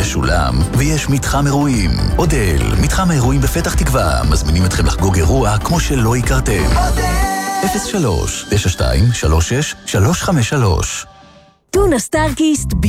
משולם, ויש מתחם אירועים. אודל, מתחם האירועים בפתח תקווה, מזמינים אתכם לחגוג אירוע כמו שלא הכרתם. אודל! 03-92-36-353 טונה סטארקיסט